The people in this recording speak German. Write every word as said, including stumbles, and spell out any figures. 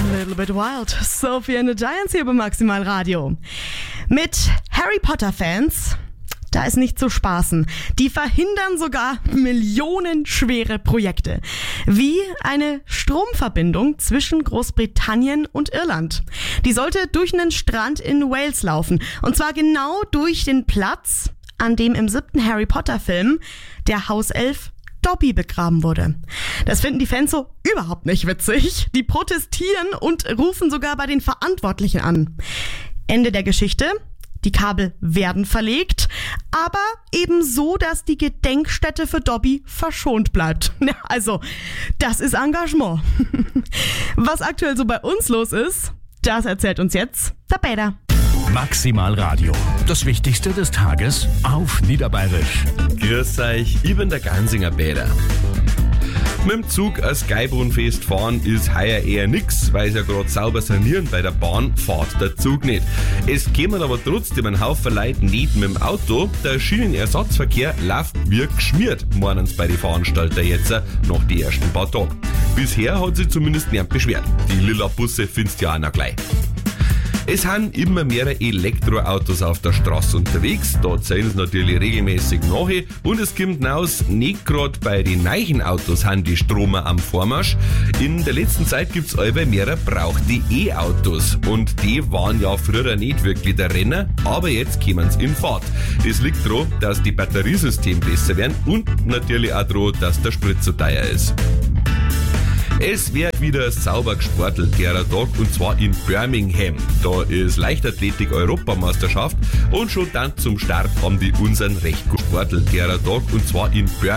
Little bit wild. Sophie and the Giants hier beim Maximal Radio. Mit Harry Potter Fans, da ist nicht zu spaßen. Die verhindern sogar millionenschwere Projekte. Wie eine Stromverbindung zwischen Großbritannien und Irland. Die sollte durch einen Strand in Wales laufen. Und zwar genau durch den Platz, an dem im siebten Harry Potter Film der Hauself Dobby begraben wurde. Das finden die Fans so überhaupt nicht witzig. Die protestieren und rufen sogar bei den Verantwortlichen an. Ende der Geschichte. Die Kabel werden verlegt, aber eben so, dass die Gedenkstätte für Dobby verschont bleibt. Ja, also, das ist Engagement. Was aktuell so bei uns los ist, das erzählt uns jetzt der Peter. Maximal Radio. Das Wichtigste des Tages auf Niederbayerisch. Grüß euch, ich bin der Gansinger Peter. Mit dem Zug als Geibrunfest fahren ist heuer eher nix, weil sie ja gerade sauber sanieren bei der Bahn, fährt der Zug nicht. Es kämen aber trotzdem ein Haufen Leute nicht mit dem Auto. Der Schienenersatzverkehr läuft wie geschmiert, meinen sie bei den Veranstaltern jetzt nach den ersten paar Tagen. Bisher hat sich zumindest niemand beschwert. Die lila Busse findest du ja auch noch gleich. Es sind immer mehr Elektroautos auf der Straße unterwegs, da zählen sie natürlich regelmäßig nach und es kommt raus, nicht gerade bei den neuen Autos haben die Stromer am Vormarsch. In der letzten Zeit gibt es allweil mehr brauchte E-Autos und die waren ja früher nicht wirklich der Renner, aber jetzt kommen sie in Fahrt. Das liegt daran, dass die Batteriesysteme besser werden und natürlich auch daran, dass der Sprit zu teuer ist. Es wird wieder sauber gesportelt, der Tag, und zwar in Birmingham. Da ist Leichtathletik-Europameisterschaft und schon dann zum Start haben die unseren recht gesportelt, der Tag, und zwar in Birmingham.